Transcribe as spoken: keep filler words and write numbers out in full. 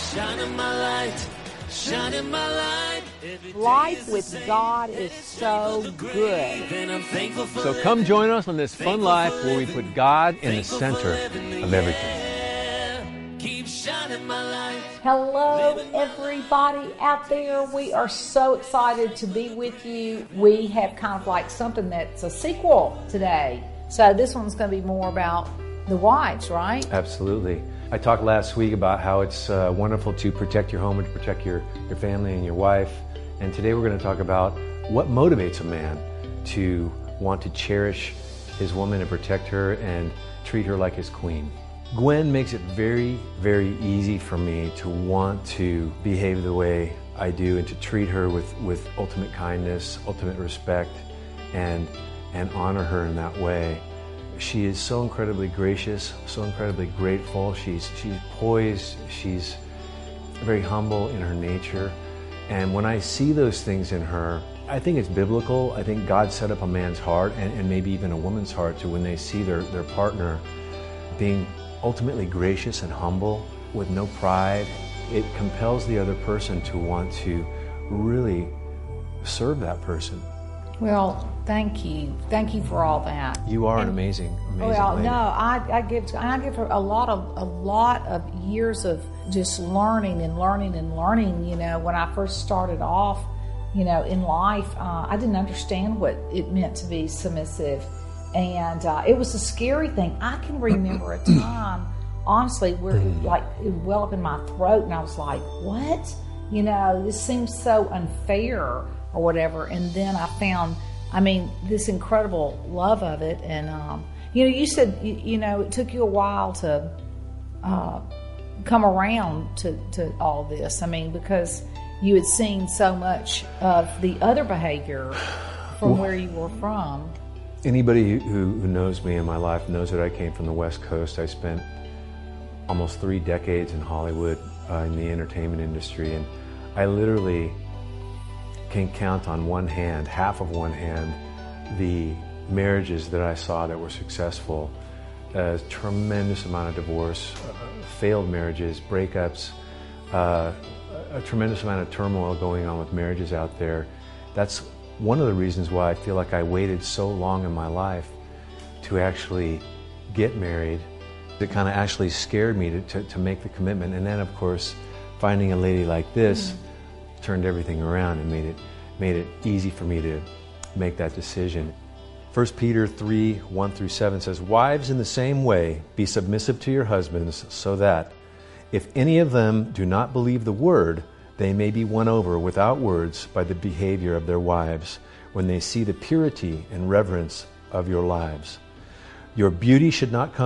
shining my light, shining my light. Life with God is so good. So come join us on this fun life where we put God in the center of everything. Hello, everybody out there. We are so excited to be with you. We have kind of like something that's a sequel today. So this one's going to be more about the wives, right? Absolutely. I talked last week about how it's uh, wonderful to protect your home and to protect your, your family and your wife. And today we're going to talk about what motivates a man to want to cherish his woman and protect her and treat her like his queen. Gwen makes it very, very easy for me to want to behave the way I do and to treat her with, with ultimate kindness, ultimate respect, and, and honor her in that way. She is so incredibly gracious, so incredibly grateful. She's, she's poised, she's very humble in her nature. And when I see those things in her, I think it's biblical. I think God set up a man's heart and, and maybe even a woman's heart to when they see their, their partner being ultimately gracious and humble with no pride, it compels the other person to want to really serve that person. Well, thank you. Thank you for all that. You are and, an amazing, amazing well, lady. no, I, I give I give her a lot of a lot of years of just learning and learning and learning. You know, when I first started off, you know, in life, uh, I didn't understand what it meant to be submissive. And uh, it was a scary thing. I can remember a time, honestly, where it, like it would well up in my throat, and I was like, "What? You know, this seems so unfair, or whatever." And then I found, I mean, this incredible love of it. And um, you know, you said, you, you know, it took you a while to uh, come around to to all this. I mean, because you had seen so much of the other behavior from well, where you were from. Anybody who, who knows me in my life knows that I came from the West Coast. I spent almost three decades in Hollywood uh, in the entertainment industry, and I literally can count on one hand, half of one hand, the marriages that I saw that were successful. A tremendous amount of divorce, uh, failed marriages, breakups, uh, a tremendous amount of turmoil going on with marriages out there. That's one of the reasons why I feel like I waited so long in my life to actually get married. It kind of actually scared me to, to, to make the commitment. And then, of course, finding a lady like this mm-hmm. turned everything around and made it, made it easy for me to make that decision. First Peter three, one through seven says, "Wives, in the same way, be submissive to your husbands, so that, if any of them do not believe the word, they may be won over without words by the behavior of their wives when they see the purity and reverence of your lives. Your beauty should not come